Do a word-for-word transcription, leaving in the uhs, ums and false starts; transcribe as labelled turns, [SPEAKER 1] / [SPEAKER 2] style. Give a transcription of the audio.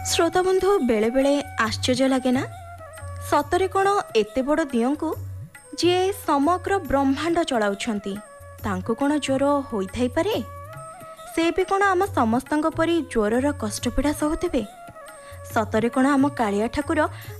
[SPEAKER 1] ଶ୍ରୋତା ବନ୍ଧୁ ବେଳେବେଳେ ଆଶ୍ଚର୍ଯ୍ୟ ଲାଗେ ନା, ସତରେ କ'ଣ ଏତେ ବଡ଼ ଦିଅଁଙ୍କୁ ଯିଏ ସମଗ୍ର ବ୍ରହ୍ମାଣ୍ଡ ଚଳାଉଛନ୍ତି ତାଙ୍କୁ କ'ଣ ଜ୍ୱର ହୋଇଥାଇପାରେ? ସେ ବି କ'ଣ ଆମ ସମସ୍ତଙ୍କ ପରି ଜ୍ୱରର କଷ୍ଟପୀଡ଼ା ସହୁଥିବେ? ସତରେ କ'ଣ ଆମ କାଳିଆ ଠାକୁର